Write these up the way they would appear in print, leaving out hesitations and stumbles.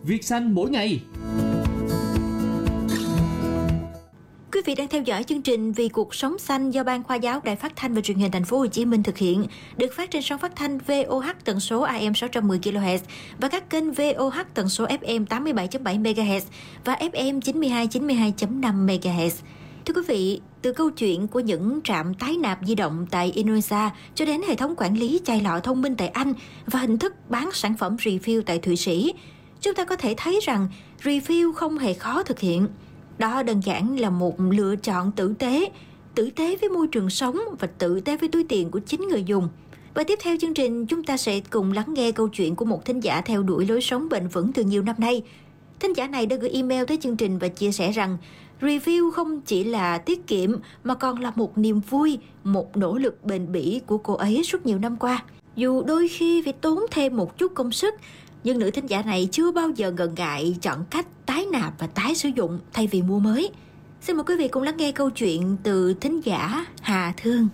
Việt xanh mỗi ngày. Quý vị đang theo dõi chương trình Vì cuộc sống xanh do Ban Khoa giáo Đài Phát thanh và Truyền hình Thành phố Hồ Chí Minh thực hiện, được phát trên sóng phát thanh VOH tần số AM 610 kHz và các kênh VOH tần số FM 87.7 MHz và FM 92.5 MHz. Thưa quý vị, từ câu chuyện của những trạm tái nạp di động tại Indonesia cho đến hệ thống quản lý chai lọ thông minh tại Anh và hình thức bán sản phẩm refill tại Thụy Sĩ, chúng ta có thể thấy rằng refill không hề khó thực hiện. Đó đơn giản là một lựa chọn tử tế với môi trường sống và tử tế với túi tiền của chính người dùng. Và tiếp theo chương trình, chúng ta sẽ cùng lắng nghe câu chuyện của một thính giả theo đuổi lối sống bền vững từ nhiều năm nay. Thính giả này đã gửi email tới chương trình và chia sẻ rằng refill không chỉ là tiết kiệm mà còn là một niềm vui, một nỗ lực bền bỉ của cô ấy suốt nhiều năm qua. Dù đôi khi phải tốn thêm một chút công sức, nhưng nữ thính giả này chưa bao giờ ngần ngại chọn cách tái nạp và tái sử dụng thay vì mua mới. Xin mời quý vị cùng lắng nghe câu chuyện từ thính giả Hà Thương.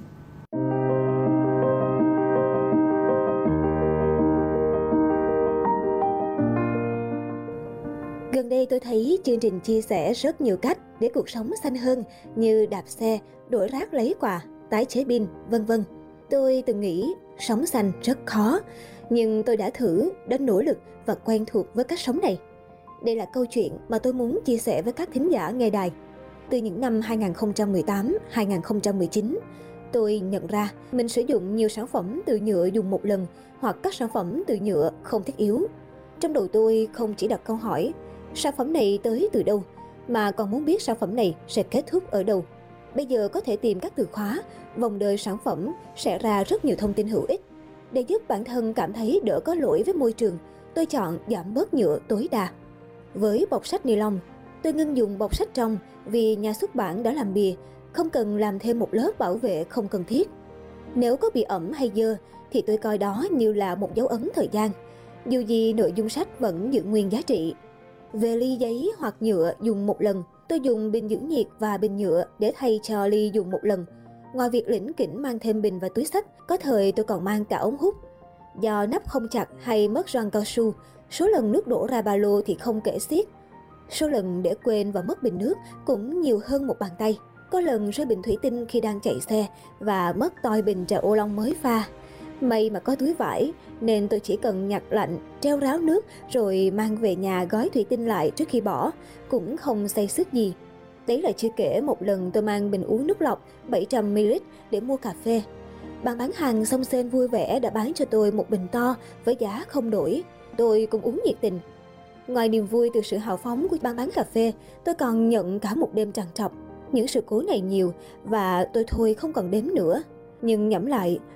Gần đây tôi thấy chương trình chia sẻ rất nhiều cách để cuộc sống xanh hơn, như đạp xe, đổi rác lấy quà, tái chế pin, vân vân. Tôi từng nghĩ sống xanh rất khó, nhưng tôi đã thử, đã nỗ lực và quen thuộc với cách sống này. Đây là câu chuyện mà tôi muốn chia sẻ với các thính giả nghe đài. Từ những năm 2018-2019, tôi nhận ra mình sử dụng nhiều sản phẩm từ nhựa dùng một lần hoặc các sản phẩm từ nhựa không thiết yếu. Trong đầu tôi không chỉ đặt câu hỏi sản phẩm này tới từ đâu, mà còn muốn biết sản phẩm này sẽ kết thúc ở đâu. Bây giờ có thể tìm các từ khóa, vòng đời sản phẩm sẽ ra rất nhiều thông tin hữu ích. Để giúp bản thân cảm thấy đỡ có lỗi với môi trường, tôi chọn giảm bớt nhựa tối đa. Với bọc sách ni lông, tôi ngưng dùng bọc sách trong vì nhà xuất bản đã làm bìa, không cần làm thêm một lớp bảo vệ không cần thiết. Nếu có bị ẩm hay dơ thì tôi coi đó như là một dấu ấn thời gian. Dù gì nội dung sách vẫn giữ nguyên giá trị. Về ly giấy hoặc nhựa dùng một lần, tôi dùng bình giữ nhiệt và bình nhựa để thay cho ly dùng một lần. Ngoài việc lỉnh kỉnh mang thêm bình và túi xách, có thời tôi còn mang cả ống hút. Do nắp không chặt hay mất găng cao su, số lần nước đổ ra ba lô thì không kể xiết. Số lần để quên và mất bình nước cũng nhiều hơn một bàn tay. Có lần rơi bình thủy tinh khi đang chạy xe và mất toi bình trà ô long mới pha. May mà có túi vải nên tôi chỉ cần nhặt lạnh, treo ráo nước rồi mang về nhà gói thủy tinh lại trước khi bỏ, cũng không xây xước gì. Đấy là chưa kể một lần tôi mang bình uống nước lọc 700ml để mua cà phê. Bạn bán hàng Sông Sên vui vẻ đã bán cho tôi một bình to với giá không đổi. Tôi cũng uống nhiệt tình. Ngoài niềm vui từ sự hào phóng của ban bán cà phê, tôi còn nhận cả một đêm trằn trọc. Những sự cố này nhiều và tôi thôi không còn đếm nữa. Nhưng nhẩm lại,